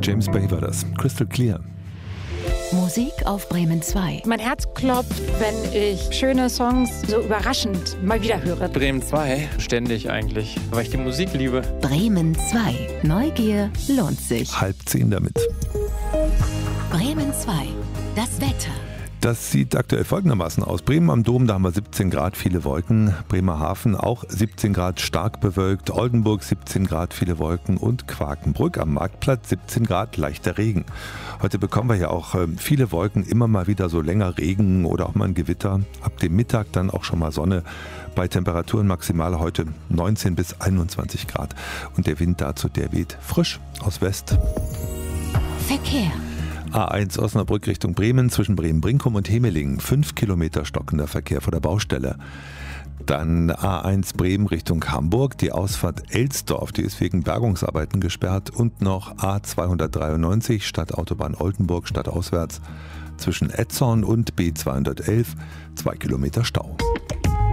James Bay war das. Crystal Clear. Musik auf Bremen 2. Mein Herz klopft, wenn ich schöne Songs so überraschend mal wieder höre. Bremen 2, ständig eigentlich, weil ich die Musik liebe. Bremen 2. Neugier lohnt sich. 9:30 damit. Bremen 2. Das Wetter. Das sieht aktuell folgendermaßen aus. Bremen am Dom, da haben wir 17 Grad, viele Wolken. Bremerhaven auch 17 Grad, stark bewölkt. Oldenburg 17 Grad, viele Wolken. Und Quakenbrück am Marktplatz 17 Grad, leichter Regen. Heute bekommen wir ja auch viele Wolken, immer mal wieder so länger Regen oder auch mal ein Gewitter. Ab dem Mittag dann auch schon mal Sonne. Bei Temperaturen maximal heute 19 bis 21 Grad. Und der Wind dazu, der weht frisch aus West. Verkehr. A1 Osnabrück Richtung Bremen, zwischen Bremen-Brinkum und Hemelingen. 5 Kilometer stockender Verkehr vor der Baustelle. Dann A1 Bremen Richtung Hamburg, die Ausfahrt Elsdorf, die ist wegen Bergungsarbeiten gesperrt. Und noch A293 Stadtautobahn Oldenburg stadtauswärts zwischen Etzorn und B211, 2 Kilometer Stau.